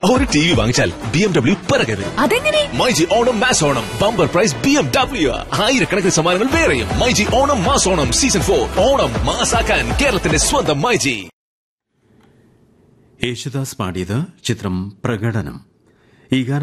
ഒരു T V വാങ്ങിച്ചാൽ BMW പിറകെ വരും. അതെങ്ങനെ? MyG Onam mass Onam bumper prize BMW. ആയിരക്കണക്കിന് സമ്മാനങ്ങൾ വേറെയും. മൈജി ഓണം മാസ് ഓണം സീസൺ 4 ഓണം മാസാക്കാൻ കേരളത്തിന്റെ സ്വന്തം മൈജി. യേശുദാസ് പാടിയത് ചിത്രം പ്രകടനം. ഈ ഗാനം